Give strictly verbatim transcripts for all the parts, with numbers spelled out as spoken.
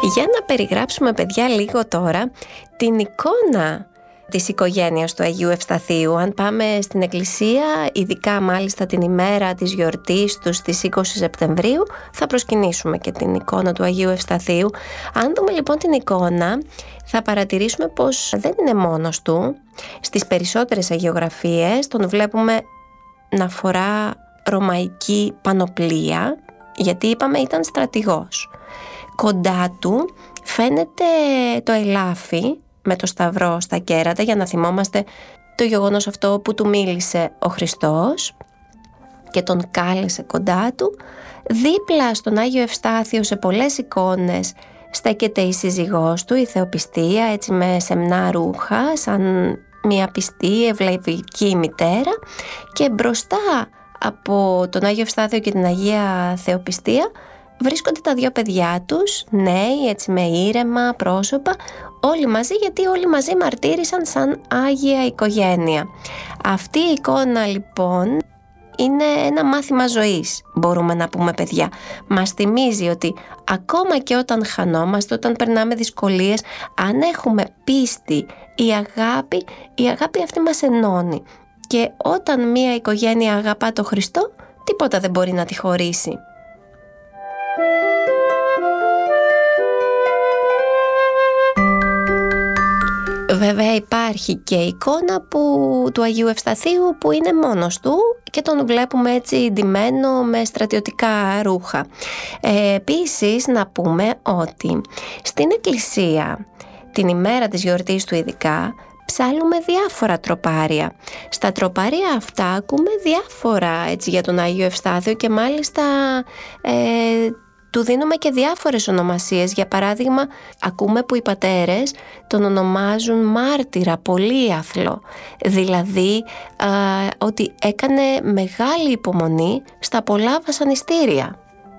Για να περιγράψουμε, παιδιά, λίγο τώρα την εικόνα της οικογένειας του Αγίου Ευσταθείου. Αν πάμε στην εκκλησία, ειδικά μάλιστα την ημέρα της γιορτής του στις είκοσι Σεπτεμβρίου, θα προσκυνήσουμε και την εικόνα του Αγίου Ευσταθείου. Αν δούμε λοιπόν την εικόνα, θα παρατηρήσουμε πως δεν είναι μόνος του. Στις περισσότερες αγιογραφίες τον βλέπουμε να φορά ρωμαϊκή πανοπλία, γιατί είπαμε ήταν στρατηγός. Κοντά του φαίνεται το ελάφι με το σταυρό στα κέρατα, για να θυμόμαστε το γεγονός αυτό που του μίλησε ο Χριστός και τον κάλεσε κοντά του. Δίπλα στον Άγιο Ευστάθιο, σε πολλές εικόνες, στέκεται η σύζυγός του, η Θεοπιστία, έτσι με σεμνά ρούχα, σαν μια πιστή ευλαβική μητέρα, και μπροστά από τον Άγιο Ευστάθιο και την Αγία Θεοπιστία βρίσκονται τα δύο παιδιά τους, νέοι, έτσι με ήρεμα πρόσωπα, όλοι μαζί, γιατί όλοι μαζί μαρτύρησαν σαν Άγια οικογένεια. Αυτή η εικόνα λοιπόν είναι ένα μάθημα ζωής, μπορούμε να πούμε, παιδιά. Μας θυμίζει ότι ακόμα και όταν χανόμαστε, όταν περνάμε δυσκολίες, αν έχουμε πίστη, η αγάπη, η αγάπη αυτή μας ενώνει. Και όταν μια οικογένεια αγαπά το Χριστό, τίποτα δεν μπορεί να τη χωρίσει. Βέβαια υπάρχει και η εικόνα που, του Αγίου Ευσταθείου, που είναι μόνος του και τον βλέπουμε έτσι ντυμένο με στρατιωτικά ρούχα. Ε, επίσης να πούμε ότι στην εκκλησία την ημέρα της γιορτής του ειδικά ψάλλουμε διάφορα τροπάρια. Στα τροπάρια αυτά ακούμε διάφορα έτσι για τον Άγιο Ευστάθιο, και μάλιστα ε, του δίνουμε και διάφορες ονομασίες. Για παράδειγμα, ακούμε που οι πατέρες τον ονομάζουν μάρτυρα πολύαθλο, δηλαδή α, ότι έκανε μεγάλη υπομονή στα πολλά βασανιστήρια.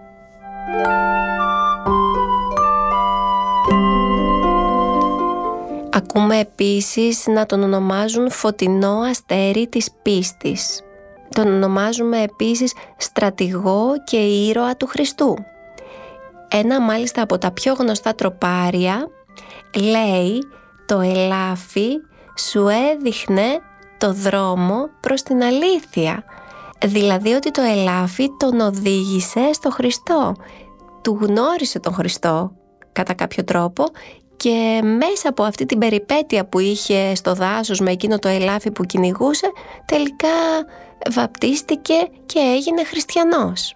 Ακούμε επίσης να τον ονομάζουν φωτεινό αστέρι της πίστης. Τον ονομάζουμε επίσης στρατηγό και ήρωα του Χριστού. Ένα μάλιστα από τα πιο γνωστά τροπάρια λέει: το ελάφι σου έδειχνε το δρόμο προς την αλήθεια. Δηλαδή ότι το ελάφι τον οδήγησε στο Χριστό, του γνώρισε τον Χριστό κατά κάποιο τρόπο, και μέσα από αυτή την περιπέτεια που είχε στο δάσος με εκείνο το ελάφι που κυνηγούσε, τελικά βαπτίστηκε και έγινε χριστιανός.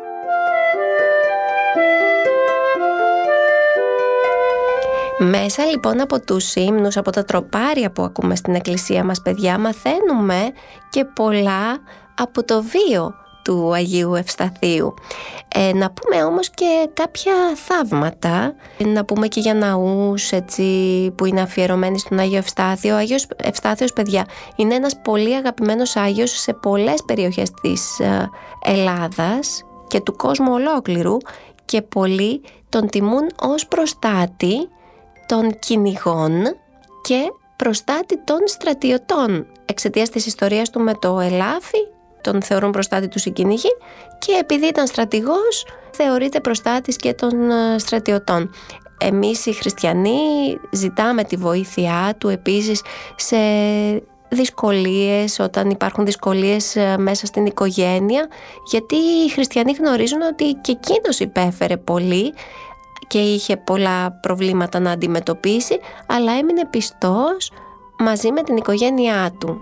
Μέσα λοιπόν από τους ύμνους, από τα τροπάρια που ακούμε στην εκκλησία μας, παιδιά, μαθαίνουμε και πολλά από το βίο του Αγίου Ευσταθείου. Ε, να πούμε όμως και κάποια θαύματα, να πούμε και για ναούς έτσι, που είναι αφιερωμένοι στον Άγιο Ευστάθιο. Ο Άγιος Ευστάθιος, παιδιά, είναι ένας πολύ αγαπημένος Άγιος σε πολλές περιοχές της ε, Ελλάδας και του κόσμου ολόκληρου, και πολλοί τον τιμούν ως προστάτη των κυνηγών και προστάτη των στρατιωτών. Εξαιτίας της ιστορίας του με το ελάφι, τον θεωρούν προστάτη τους οι κυνηγοί, και επειδή ήταν στρατηγός, θεωρείται προστάτης και των στρατιωτών. Εμείς οι χριστιανοί ζητάμε τη βοήθειά του επίσης σε δυσκολίες, όταν υπάρχουν δυσκολίες μέσα στην οικογένεια, γιατί οι χριστιανοί γνωρίζουν ότι και εκείνος υπέφερε πολύ και είχε πολλά προβλήματα να αντιμετωπίσει, αλλά έμεινε πιστός μαζί με την οικογένειά του.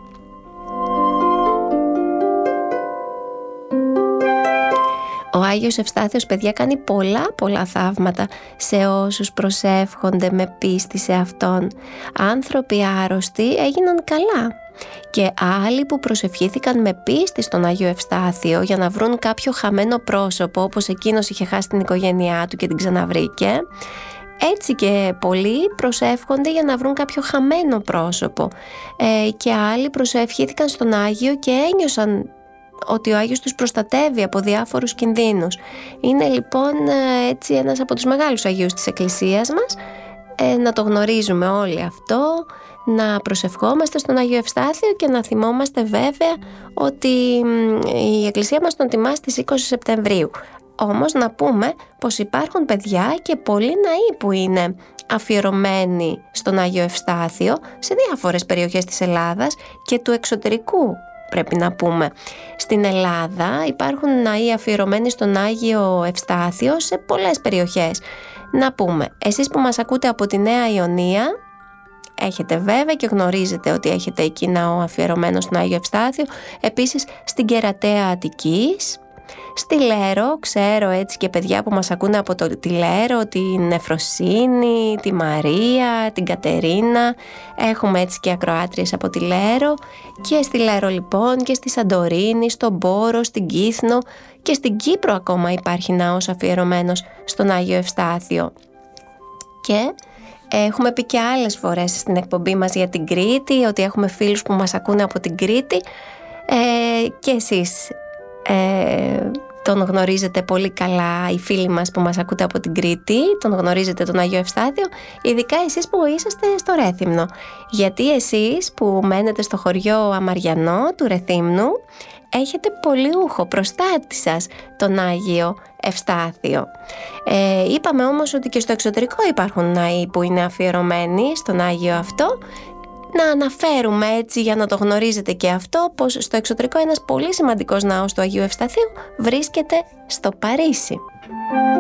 Ο Άγιος Ευστάθιος, παιδιά, κάνει πολλά πολλά θαύματα σε όσους προσεύχονται με πίστη σε Αυτόν. Άνθρωποι άρρωστοι έγιναν καλά, και άλλοι που προσευχήθηκαν με πίστη στον Άγιο Ευστάθιο για να βρουν κάποιο χαμένο πρόσωπο, όπως εκείνος είχε χάσει την οικογένειά του και την ξαναβρήκε, έτσι και πολλοί προσεύχονται για να βρουν κάποιο χαμένο πρόσωπο, ε, και άλλοι προσευχήθηκαν στον Άγιο και ένιωσαν ότι ο Άγιος τους προστατεύει από διάφορους κινδύνους. Είναι λοιπόν έτσι ένας από τους μεγάλους Αγίους της Εκκλησίας μας, ε, να το γνωρίζουμε όλοι αυτό, να προσευχόμαστε στον Άγιο Ευστάθιο και να θυμόμαστε βέβαια ότι η Εκκλησία μας τον τιμά στις είκοσι Σεπτεμβρίου. Όμως να πούμε πως υπάρχουν παιδιά και πολλοί ναοί που είναι αφιερωμένοι στον Άγιο Ευστάθιο σε διάφορες περιοχές της Ελλάδας και του εξωτερικού, πρέπει να πούμε. Στην Ελλάδα υπάρχουν ναοί αφιερωμένοι στον Άγιο Ευστάθιο σε πολλές περιοχές. Να πούμε, εσείς που μας ακούτε από τη Νέα Ιωνία, έχετε βέβαια και γνωρίζετε ότι έχετε εκεί ναό αφιερωμένο στον Άγιο Ευστάθιο. Επίσης στην Κερατέα Αττικής, στη Λέρο, ξέρω έτσι και παιδιά που μας ακούνε από το, τη Λέρο, την Εφροσύνη, τη Μαρία, την Κατερίνα. Έχουμε έτσι και ακροάτριες από τη Λέρο. Και στη Λέρο λοιπόν και στη Σαντορίνη, στον Πόρο, στην Κύθνο και στην Κύπρο ακόμα υπάρχει ναός αφιερωμένος στον Άγιο Ευστάθιο. Και έχουμε πει και άλλες φορές στην εκπομπή μας για την Κρήτη, ότι έχουμε φίλους που μας ακούνε από την Κρήτη, ε, και εσείς ε, τον γνωρίζετε πολύ καλά, οι φίλοι μας που μας ακούτε από την Κρήτη, τον γνωρίζετε τον Άγιο Ευστάθιο, ειδικά εσείς που είσαστε στο Ρέθυμνο, γιατί εσείς που μένετε στο χωριό Αμαριανό του Ρεθύμνου έχετε πολυούχο προστάτη σας τον Άγιο Ευστάθιο. Ε, είπαμε όμως ότι και στο εξωτερικό υπάρχουν ναοί που είναι αφιερωμένοι στον Άγιο αυτό. Να αναφέρουμε έτσι για να το γνωρίζετε και αυτό, πως στο εξωτερικό ένας πολύ σημαντικός ναός του Αγίου Ευσταθίου βρίσκεται στο Παρίσι.